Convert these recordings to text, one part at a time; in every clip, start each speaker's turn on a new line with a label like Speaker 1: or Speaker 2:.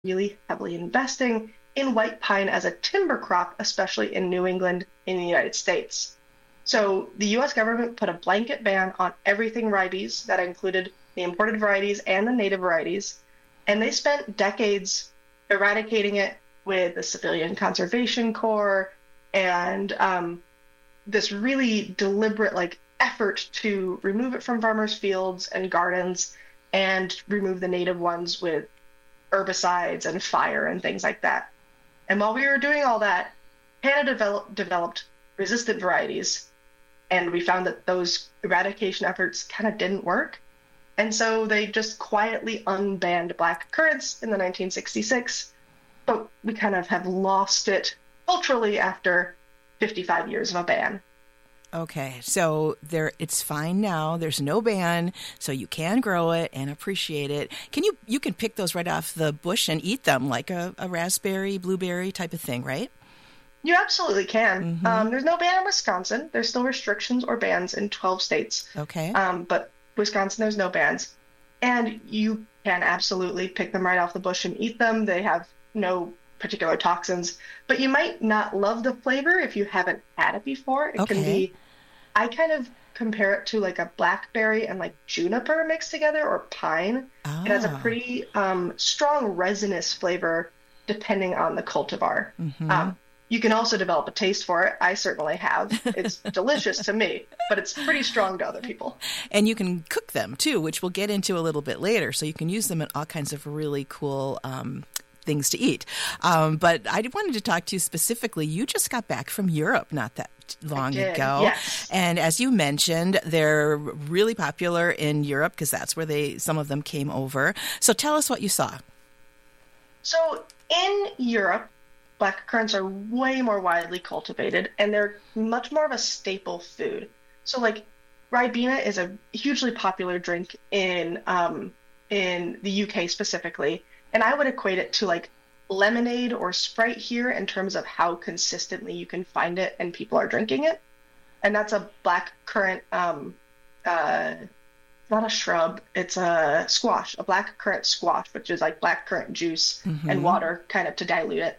Speaker 1: really heavily investing in white pine as a timber crop, especially in New England in the United States. So the US government put a blanket ban on everything ribes that included the imported varieties and the native varieties, and they spent decades eradicating it with the Civilian Conservation Corps and this really deliberate effort to remove it from farmers' fields and gardens and remove the native ones with herbicides and fire and things like that. And while we were doing all that, Canada developed resistant varieties, and we found that those eradication efforts kind of didn't work. And so they just quietly unbanned black currants in the 1966, but we kind of have lost it culturally after 55 years of a ban.
Speaker 2: Okay, so it's fine now. There's no ban, so you can grow it and appreciate it. You can pick those right off the bush and eat them like a raspberry, blueberry type of thing, right?
Speaker 1: You absolutely can.
Speaker 2: Mm-hmm.
Speaker 1: There's no ban in Wisconsin. There's still restrictions or bans in 12 states.
Speaker 2: Okay.
Speaker 1: But Wisconsin, there's no bans. And you can absolutely pick them right off the bush and eat them. They have no particular toxins, but you might not love the flavor if you haven't had it before. It can be, I kind of compare it to like a blackberry and like juniper mixed together, or pine.
Speaker 2: Oh.
Speaker 1: It has a pretty strong resinous flavor depending on the cultivar.
Speaker 2: Mm-hmm.
Speaker 1: You can also develop a taste for it. I certainly have. It's delicious to me, but it's pretty strong to other people.
Speaker 2: And you can cook them too, which we'll get into a little bit later. So you can use them in all kinds of really cool things to eat. But I wanted to talk to you specifically. You just got back from Europe not that long ago.
Speaker 1: Yes.
Speaker 2: And as you mentioned, they're really popular in Europe because that's where some of them came over. So tell us what you saw.
Speaker 1: So in Europe, black currants are way more widely cultivated, and they're much more of a staple food. So like Ribena is a hugely popular drink in the UK specifically. And I would equate it to like lemonade or Sprite here in terms of how consistently you can find it and people are drinking it. And that's a black currant, not a shrub, it's a squash, a black currant squash, which is like black currant juice and water kind of to dilute it.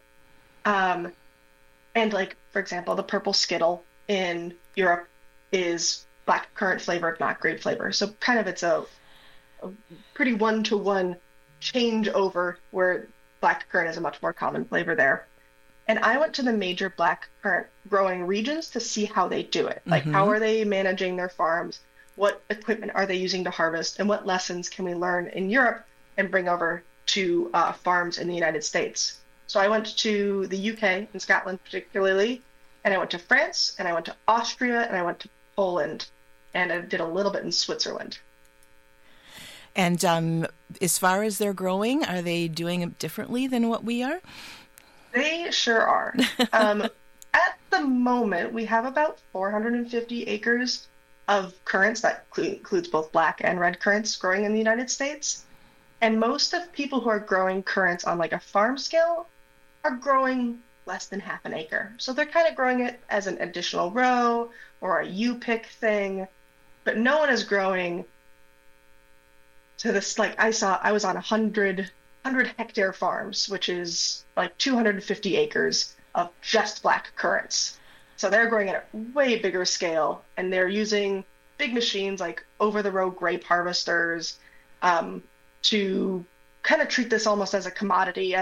Speaker 1: And like, for example, the purple Skittle in Europe is black currant flavored, not grape flavor. So kind of it's a pretty one-to-one change over where black currant is a much more common flavor there. And I went to the major black currant growing regions to see how they do it. Like, how are they managing their farms? What equipment are they using to harvest? And what lessons can we learn in Europe and bring over to farms in the United States? So I went to the UK and Scotland particularly, and I went to France, and I went to Austria, and I went to Poland, and I did a little bit in Switzerland.
Speaker 2: And as far as they're growing, are they doing it differently than what we are?
Speaker 1: They sure are. At the moment, we have about 450 acres of currants. That includes both black and red currants growing in the United States. And most of people who are growing currants on like a farm scale are growing less than half an acre. So they're kind of growing it as an additional row or a U-pick thing, but no one is growing to this, like I was on 100 hectare farms, which is like 250 acres of just black currants. So they're growing at a way bigger scale, and they're using big machines like over-the-row grape harvesters to kind of treat this almost as a commodity,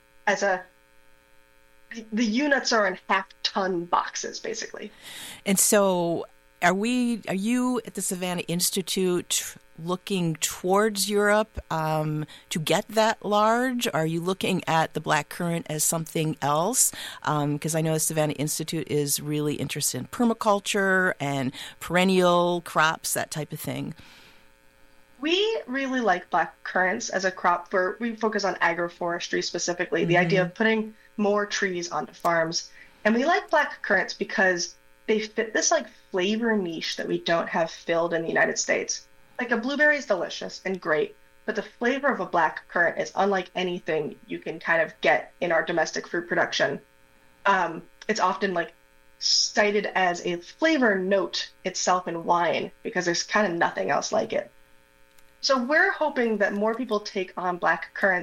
Speaker 1: the units are in half-ton boxes, basically.
Speaker 2: And so are you at the Savannah Institute looking towards Europe to get that large? Are you looking at the black currant as something else? Because I know the Savannah Institute is really interested in permaculture and perennial crops, that type of thing.
Speaker 1: We really like black currants as a crop where we focus on agroforestry specifically, the idea of putting more trees onto farms. And we like black currants because they fit this like flavor niche that we don't have filled in the United States. Like a blueberry is delicious and great, but the flavor of a black currant is unlike anything you can kind of get in our domestic fruit production. It's often like cited as a flavor note itself in wine because there's kind of nothing else like it. So we're hoping that more people take on black currants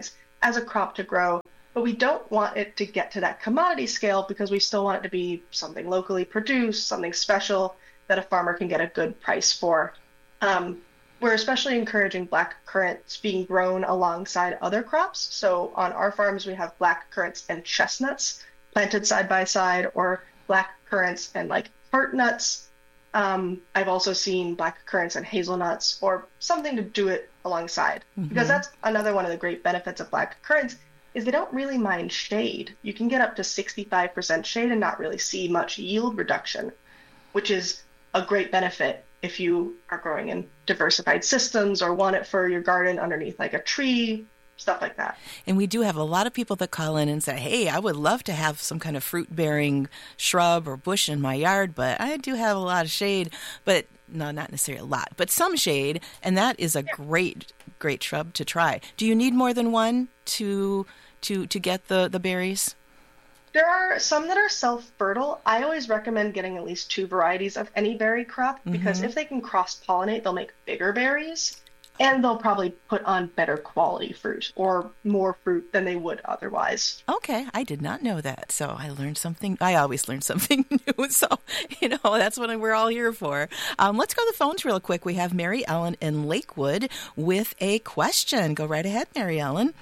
Speaker 1: as a crop to grow, but we don't want it to get to that commodity scale because we still want it to be something locally produced, something special that a farmer can get a good price for. We're especially encouraging black currants being grown alongside other crops. So on our farms, we have black currants and chestnuts planted side by side, or black currants and like heart nuts. I've also seen black currants and hazelnuts, or something to do it alongside, because that's another one of the great benefits of black currants is they don't really mind shade. You can get up to 65% shade and not really see much yield reduction, which is a great benefit if you are growing in diversified systems or want it for your garden underneath like a tree, stuff like that.
Speaker 2: And we do have a lot of people that call in and say, hey, I would love to have some kind of fruit-bearing shrub or bush in my yard, but I do have a lot of shade, but no, not necessarily a lot, but some shade, and that is a great shrub to try. Do you need more than one to get the berries?
Speaker 1: There are some that are self-fertile. I always recommend getting at least 2 varieties of any berry crop, because if they can cross-pollinate, they'll make bigger berries, and they'll probably put on better quality fruit, or more fruit than they would otherwise.
Speaker 2: Okay, I did not know that. So I learned something. I always learn something new. So, that's what we're all here for. Let's go to the phones real quick. We have Mary Ellen in Lakewood with a question. Go right ahead, Mary Ellen.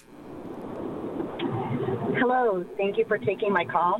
Speaker 3: Hello. Thank you for taking my call.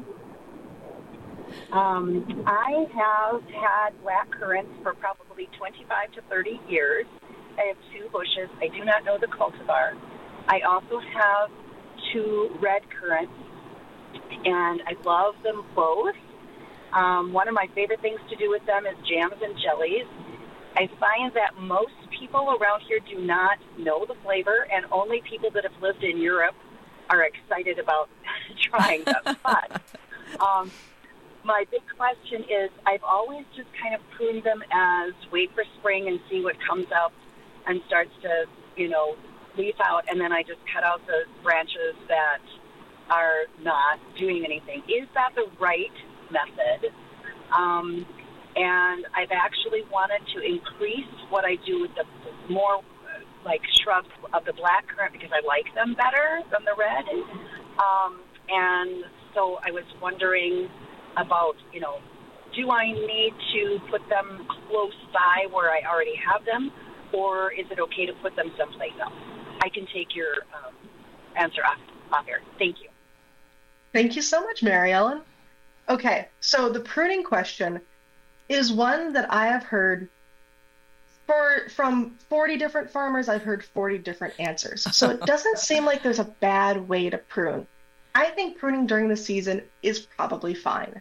Speaker 3: I have had black currants for probably 25 to 30 years. I have 2 bushes. I do not know the cultivar. I also have 2 red currants, and I love them both. One of my favorite things to do with them is jams and jellies. I find that most people around here do not know the flavor, and only people that have lived in Europe are excited about trying them. But my big question is, I've always just kind of pruned them as wait for spring and see what comes up and starts to, leaf out, and then I just cut out the branches that are not doing anything. Is that the right method? And I've actually wanted to increase what I do with the more like shrubs of the black currant because I like them better than the red. And so I was wondering about, do I need to put them close by where I already have them, or is it okay to put them someplace else? I can take your answer off here. Thank you.
Speaker 1: Thank you so much, Mary Ellen. Okay, so the pruning question is one that I have heard from 40 different farmers. I've heard 40 different answers. So it doesn't seem like there's a bad way to prune. I think pruning during the season is probably fine.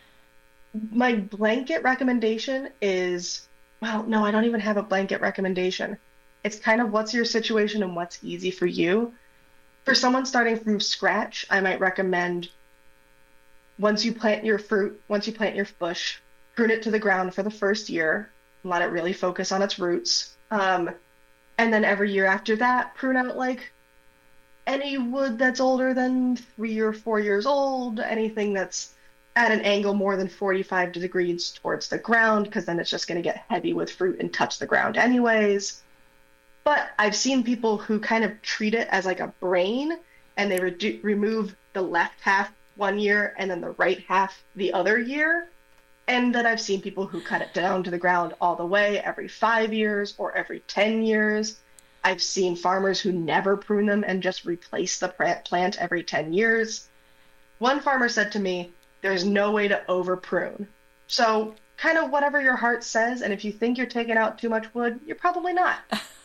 Speaker 1: My blanket recommendation is, well, no, I don't even have a blanket recommendation. It's kind of what's your situation and what's easy for you. For someone starting from scratch, I might recommend once you plant your bush, prune it to the ground for the first year, let it really focus on its roots. And then every year after that, prune out like any wood that's older than 3 or 4 years old, anything that's at an angle more than 45 degrees towards the ground, because then it's just going to get heavy with fruit and touch the ground anyways. But I've seen people who kind of treat it as like a brain, and they remove the left half one year and then the right half the other year. And then I've seen people who cut it down to the ground all the way every 5 years or every 10 years. I've seen farmers who never prune them and just replace the plant every 10 years. One farmer said to me, there's no way to over prune. So kind of whatever your heart says, and if you think you're taking out too much wood, you're probably not.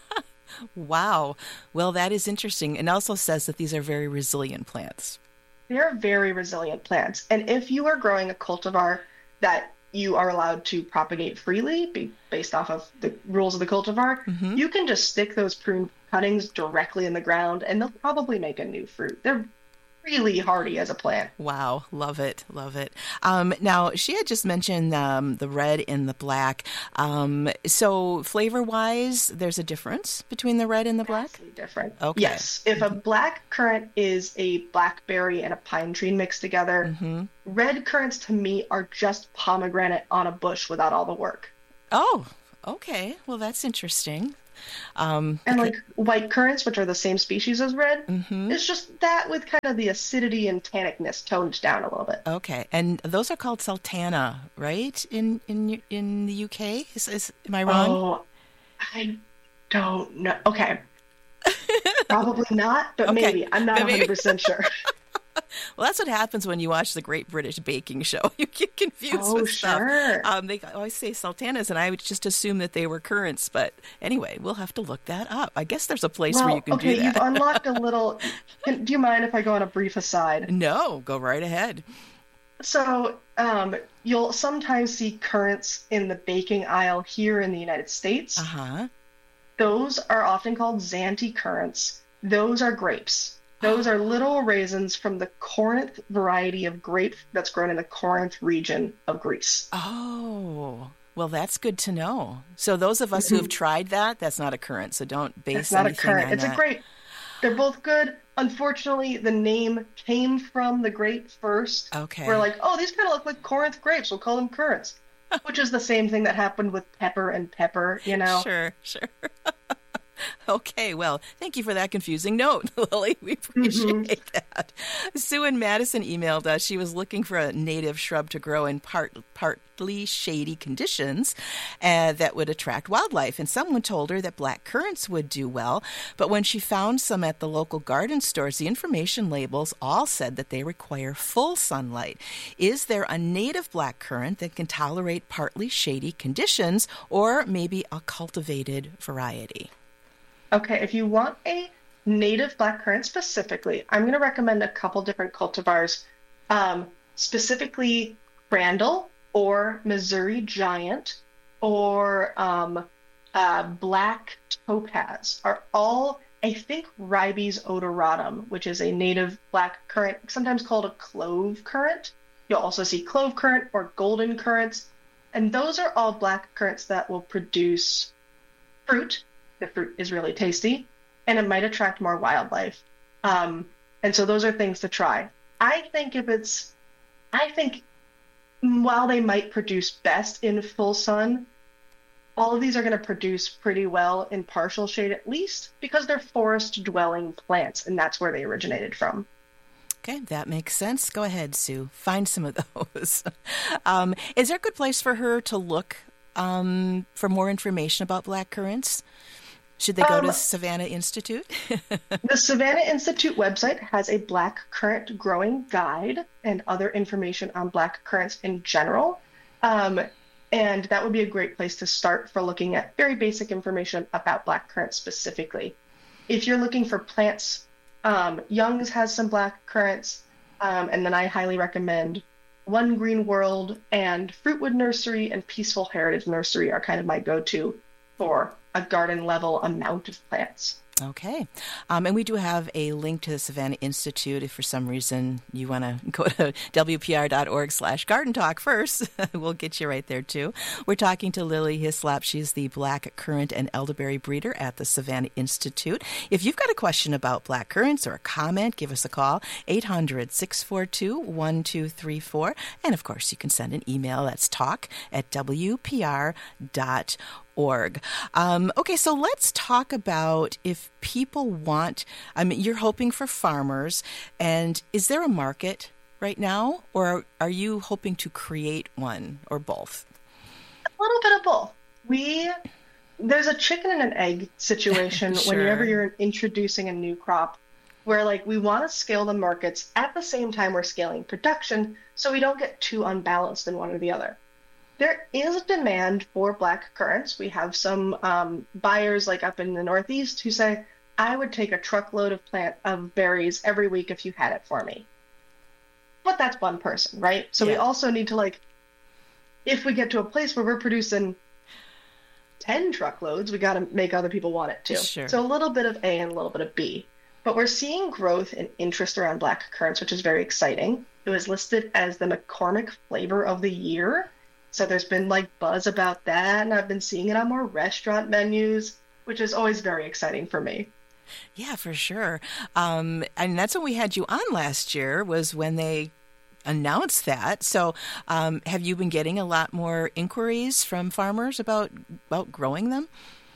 Speaker 2: Wow. Well, that is interesting. And also says that these are very resilient plants.
Speaker 1: They're very resilient plants. And if you are growing a cultivar that you are allowed to propagate freely based off of the rules of the cultivar, you can just stick those prune cuttings directly in the ground and they'll probably make a new fruit. They're really hardy as a plant.
Speaker 2: Wow. Love it. Love it. Now, she had just mentioned the red and the black. So flavor-wise, there's a difference between the red and the black?
Speaker 1: Vastly different.
Speaker 2: Okay.
Speaker 1: Yes. If a black currant is a blackberry and a pine tree mixed together, red currants to me are just pomegranate on a bush without all the work.
Speaker 2: Oh, okay. Well, that's interesting.
Speaker 1: And like white currants, which are the same species as red,
Speaker 2: Mm-hmm.
Speaker 1: it's just that with kind of the acidity and tannicness toned down a little bit.
Speaker 2: Okay, and those are called sultana, right? In the UK, am I wrong?
Speaker 1: Oh, I don't know. Okay, probably not, but
Speaker 2: Okay,
Speaker 1: maybe. I'm not
Speaker 2: but maybe.
Speaker 1: 100% sure.
Speaker 2: Well, that's what happens when you watch the Great British Baking Show. You get confused
Speaker 1: Oh,
Speaker 2: with stuff.
Speaker 1: sure.
Speaker 2: They always say sultanas, and I would just assume that they were currants. But anyway, we'll have to look that up. I guess there's a place where you
Speaker 1: Well,
Speaker 2: can
Speaker 1: okay,
Speaker 2: do
Speaker 1: you've
Speaker 2: that.
Speaker 1: unlocked a little. Do you mind if I go on a brief aside?
Speaker 2: No, go right ahead.
Speaker 1: So, you'll sometimes see currants in the baking aisle here in the United States.
Speaker 2: Uh-huh.
Speaker 1: Those are often called Zante currants. Those are grapes. Those are little raisins from the Corinth variety of grape that's grown in the Corinth region of Greece.
Speaker 2: Oh, well, that's good to know. So those of us who have tried that, that's not a currant, so don't base
Speaker 1: It's not a
Speaker 2: anything
Speaker 1: currant.
Speaker 2: on
Speaker 1: It's a
Speaker 2: that.
Speaker 1: grape. They're both good. Unfortunately, the name came from the grape first.
Speaker 2: Okay.
Speaker 1: We're like, oh, these kind of look like Corinth grapes. We'll call them currants, which is the same thing that happened with pepper and pepper, you know?
Speaker 2: Sure. Okay, well, thank you for that confusing note, Lily. We appreciate that. Sue in Madison emailed us. She was looking for a native shrub to grow in partly shady conditions that would attract wildlife. And someone told her that black currants would do well. But when she found some at the local garden stores, the information labels all said that they require full sunlight. Is there a native black currant that can tolerate partly shady conditions, or maybe a cultivated variety?
Speaker 1: Okay, if you want a native black currant specifically, I'm going to recommend a couple different cultivars, specifically Crandall or Missouri Giant or Black Topaz are all, I think, Ribes odoratum, which is a native black currant, sometimes called a clove currant. You'll also see clove currant or golden currants, and those are all black currants that will produce fruit. The fruit is really tasty, and it might attract more wildlife. And so those are things to try. I think while they might produce best in full sun, all of these are going to produce pretty well in partial shade at least because they're forest-dwelling plants, and that's where they originated from.
Speaker 2: Okay, that makes sense. Go ahead, Sue. Find some of those. Is there a good place for her to look for more information about black currants? Should they go to Savannah Institute?
Speaker 1: The Savannah Institute website has a black currant growing guide and other information on black currants in general. And that would be a great place to start for looking at very basic information about black currants specifically. If you're looking for plants, Young's has some black currants, and then I highly recommend One Green World and Fruitwood Nursery and Peaceful Heritage Nursery are kind of my go-to for a garden level amount of plants.
Speaker 2: Okay. And we do have a link to the Savannah Institute if for some reason you want to go to wpr.org/garden talk first. We'll get you right there too. We're talking to Lily Hislop. She's the black currant and elderberry breeder at the Savannah Institute. If you've got a question about black currants or a comment, give us a call, 800-642-1234. And of course, you can send an email. That's talk@wpr.org. Okay, so let's talk about if people want, you're hoping for farmers, and is there a market right now, or are you hoping to create one, or both?
Speaker 1: A little bit of both. There's a chicken and an egg situation
Speaker 2: Sure.
Speaker 1: whenever you're introducing a new crop, where like we want to scale the markets at the same time we're scaling production, so we don't get too unbalanced in one or the other. There is a demand for black currants. We have some buyers like up in the Northeast who say, I would take a truckload of berries every week if you had it for me. But that's one person, right? So we also need to if we get to a place where we're producing 10 truckloads, we got to make other people want it too.
Speaker 2: Sure.
Speaker 1: So a little bit of A and a little bit of B. But we're seeing growth and interest around black currants, which is very exciting. It was listed as the McCormick Flavor of the Year. So there's been buzz about that, and I've been seeing it on more restaurant menus, which is always very exciting for me.
Speaker 2: Yeah, for sure. And that's when we had you on last year, was when they announced that. So have you been getting a lot more inquiries from farmers about growing them?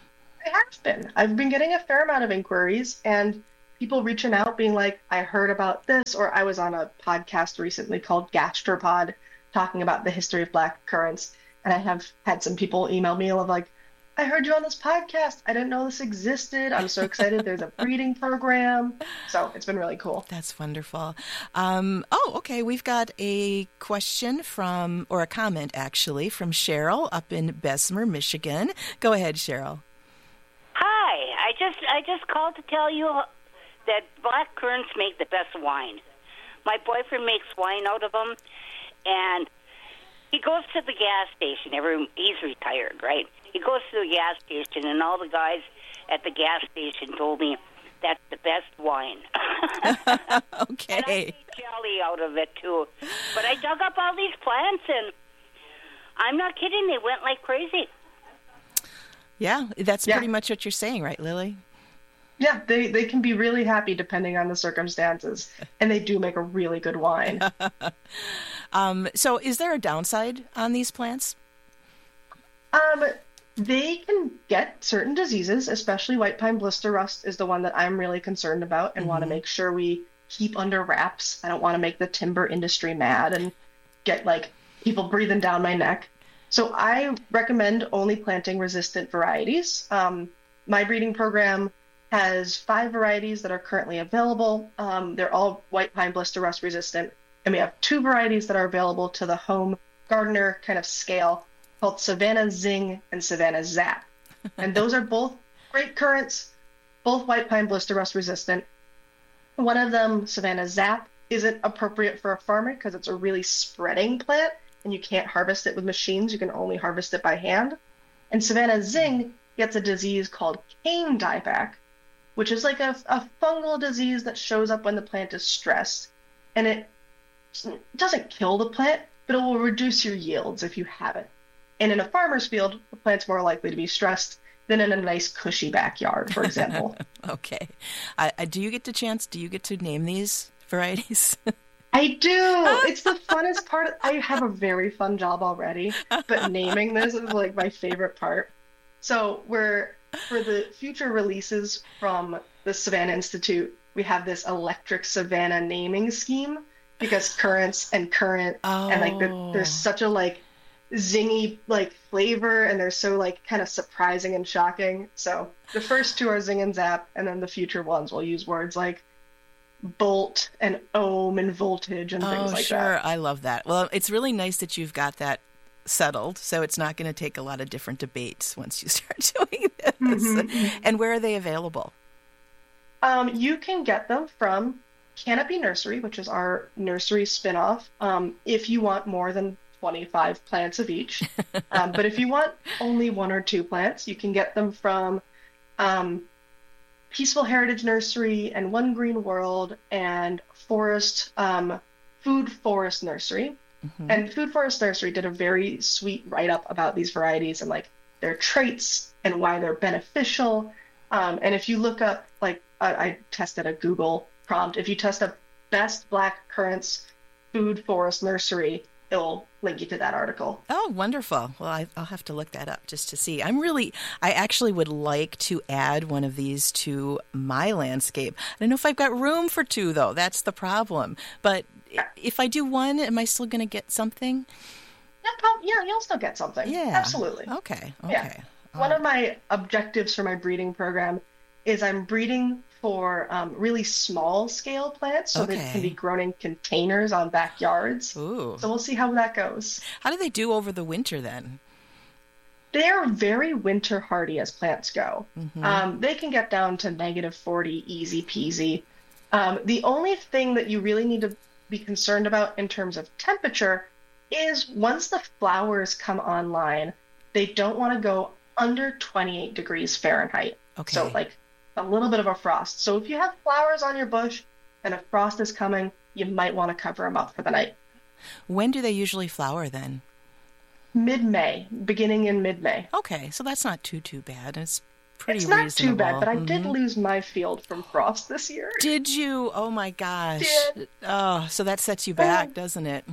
Speaker 1: I have been. I've been getting a fair amount of inquiries and people reaching out being like, I heard about this, or I was on a podcast recently called Gastropod talking about the history of black currants. And I have had some people email me of like, I heard you on this podcast. I didn't know this existed. I'm so excited. There's a breeding program. So it's been really cool.
Speaker 2: That's wonderful. Okay. We've got a question or a comment actually, from Cheryl up in Bessemer, Michigan. Go ahead, Cheryl.
Speaker 4: Hi. I just called to tell you that black currants make the best wine. My boyfriend makes wine out of them, and he goes to the gas station. He's retired, right? He goes to the gas station, and all the guys at the gas station told me that's the best wine.
Speaker 2: Okay.
Speaker 4: And I made jelly out of it, too. But I dug up all these plants, and I'm not kidding. They went like crazy.
Speaker 2: Yeah, that's pretty much what you're saying, right, Lily?
Speaker 1: Yeah, they can be really happy depending on the circumstances, and they do make a really good wine.
Speaker 2: So is there a downside on these plants?
Speaker 1: They can get certain diseases, especially white pine blister rust is the one that I'm really concerned about and want to make sure we keep under wraps. I don't want to make the timber industry mad and get like people breathing down my neck. So I recommend only planting resistant varieties. My breeding program has 5 varieties that are currently available. They're all white pine blister rust resistant. And we have 2 varieties that are available to the home gardener kind of scale called Savannah Zing and Savannah Zap. And those are both great currants, both white pine blister rust resistant. One of them, Savannah Zap, isn't appropriate for a farmer because it's a really spreading plant and you can't harvest it with machines. You can only harvest it by hand. And Savannah Zing gets a disease called cane dieback, which is like a fungal disease that shows up when the plant is stressed. And it doesn't kill the plant, but it will reduce your yields if you have it. And in a farmer's field, the plant's more likely to be stressed than in a nice cushy backyard, for example.
Speaker 2: Okay. Do you get to name these varieties?
Speaker 1: I do. It's the funnest part. I have a very fun job already, but naming this is like my favorite part. So for the future releases from the Savannah Institute, we have this electric Savannah naming scheme because currants and currant and like there's such a like zingy like flavor and they're so like kind of surprising and shocking. So the first 2 are Zing and Zap, and then the future ones will use words like bolt and ohm and voltage and things like
Speaker 2: sure.
Speaker 1: that.
Speaker 2: I love that. Well, it's really nice that you've got that settled, so it's not going to take a lot of different debates once you start doing this. Mm-hmm. And where are they available?
Speaker 1: You can get them from Canopy Nursery, which is our nursery spinoff, if you want more than 25 plants of each. But if you want only 1 or 2 plants, you can get them from Peaceful Heritage Nursery and One Green World and Food Forest Nursery. Mm-hmm. And Food Forest Nursery did a very sweet write-up about these varieties and like their traits and why they're beneficial. And if you look up, like I tested a Google prompt, if you test up best black currants Food Forest Nursery, it'll link you to that article.
Speaker 2: Oh, wonderful. Well, I'll have to look that up just to see. I actually would like to add one of these to my landscape. I don't know if I've got room for 2, though. That's the problem. But if I do 1, am I still going to get something?
Speaker 1: Yeah, you'll still get something.
Speaker 2: Yeah.
Speaker 1: Absolutely.
Speaker 2: Okay.
Speaker 1: Yeah. One of my objectives for my breeding program is I'm breeding for really small scale plants so that it can be grown in containers on backyards.
Speaker 2: Ooh. So
Speaker 1: we'll see how that goes.
Speaker 2: How do they do over the winter then?
Speaker 1: They're very winter hardy as plants go. Mm-hmm. They can get down to -40 easy peasy. The only thing that you really need to be concerned about in terms of temperature is once the flowers come online, they don't want to go under 28 degrees Fahrenheit.
Speaker 2: Okay.
Speaker 1: So like a little bit of a frost. So if you have flowers on your bush and a frost is coming, you might want to cover them up for the night.
Speaker 2: When do they usually flower then?
Speaker 1: Mid-May, beginning in mid-May.
Speaker 2: Okay, so that's not too bad. It's pretty
Speaker 1: reasonable.
Speaker 2: It's not
Speaker 1: too bad, but I did lose my field from frost this year.
Speaker 2: Did you? Oh my gosh.
Speaker 1: Did.
Speaker 2: Oh, so that sets you back, doesn't it?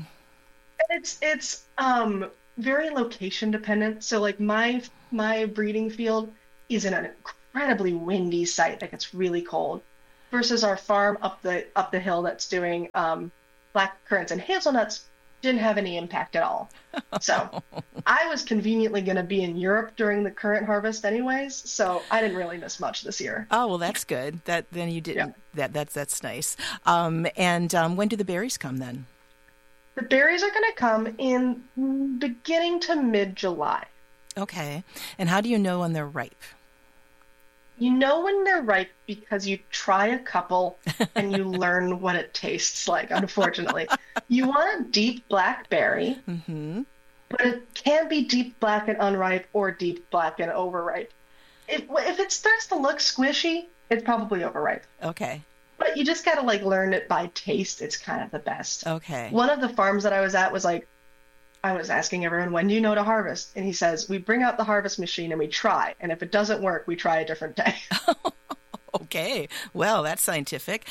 Speaker 1: It's very location dependent. So like my breeding field is in an incredibly windy site that gets really cold, versus our farm up the hill that's doing black currants and hazelnuts didn't have any impact at all. So I was conveniently going to be in Europe during the currant harvest anyways, so I didn't really miss much this year.
Speaker 2: Oh, well, that's good. Then you didn't. Yeah. That's nice. And when do the berries come then?
Speaker 1: The berries are going to come in beginning to mid-July.
Speaker 2: Okay. And how do you know when they're ripe?
Speaker 1: You know when they're ripe because you try a couple and you learn what it tastes like, unfortunately. You want a deep black berry, but it can be deep black and unripe or deep black and overripe. If it starts to look squishy, it's probably overripe.
Speaker 2: Okay.
Speaker 1: But you just got to learn it by taste. It's kind of the best.
Speaker 2: Okay.
Speaker 1: One of the farms that I was at was I was asking everyone, when do you know to harvest? And he says, we bring out the harvest machine and we try. And if it doesn't work, we try a different day.
Speaker 2: Okay. Well, that's scientific.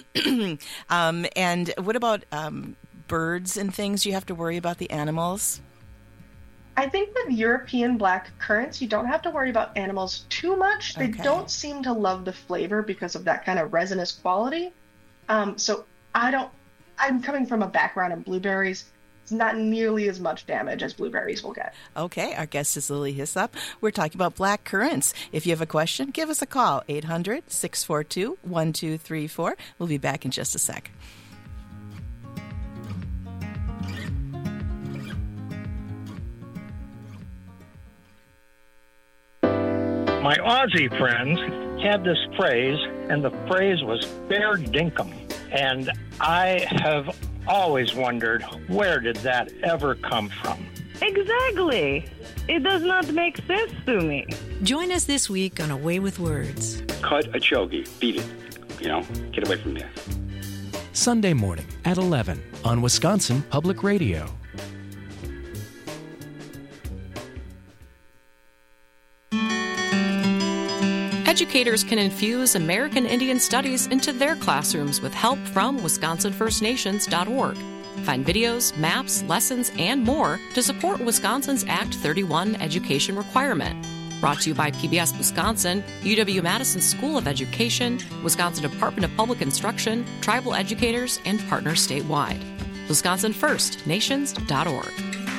Speaker 2: And what about birds and things? Do you have to worry about the animals?
Speaker 1: I think with European black currants, you don't have to worry about animals too much. They don't seem to love the flavor because of that kind of resinous quality. So I'm coming from a background in blueberries. It's not nearly as much damage as blueberries will get.
Speaker 2: Okay, our guest is Lily Hyssop. We're talking about black currants. If you have a question, give us a call, 800-642-1234. We'll be back in just a sec.
Speaker 5: My Aussie friends had this phrase, and the phrase was fair dinkum. And I have always wondered, where did that ever come from?
Speaker 6: Exactly. It does not make sense to me.
Speaker 7: Join us this week on A Way with Words.
Speaker 8: Cut a chogi. Beat it. Get away from there.
Speaker 9: Sunday morning at 11 on Wisconsin Public Radio.
Speaker 10: Educators can infuse American Indian Studies into their classrooms with help from WisconsinFirstNations.org. Find videos, maps, lessons, and more to support Wisconsin's Act 31 education requirement. Brought to you by PBS Wisconsin, UW-Madison School of Education, Wisconsin Department of Public Instruction, tribal educators, and partners statewide. WisconsinFirstNations.org.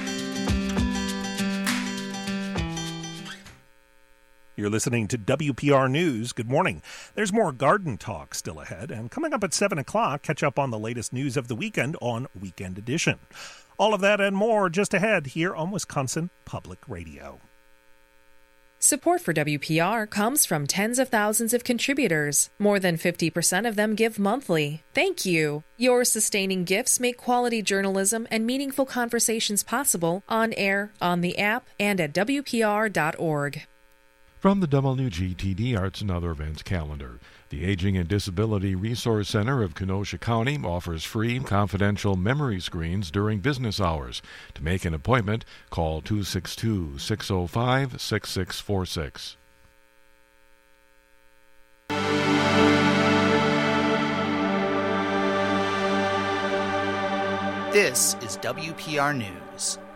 Speaker 11: You're listening to WPR News. Good morning. There's more garden talk still ahead, and coming up at 7 o'clock, catch up on the latest news of the weekend on Weekend Edition. All of that and more just ahead here on Wisconsin Public Radio.
Speaker 12: Support for WPR comes from tens of thousands of contributors. More than 50% of them give monthly. Thank you. Your sustaining gifts make quality journalism and meaningful conversations possible on air, on the app, and at WPR.org.
Speaker 13: From the WGTD Arts and Other Events calendar, the Aging and Disability Resource Center of Kenosha County offers free, confidential memory screens during business hours. To make an appointment, call 262-605-6646.
Speaker 14: This is WPR News.